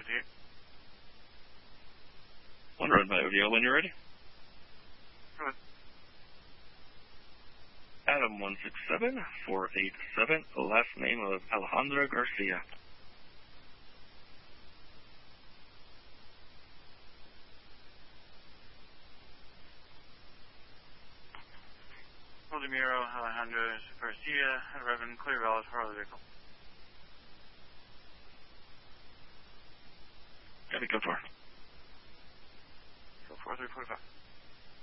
58. One road by ODL when you're ready. Go ahead. Adam 167487, last name of Alejandra Garcia. Vladimiro Alejandro Garcia, Reverend Clear Valid for the vehicle. Gotta go for. Go 4345.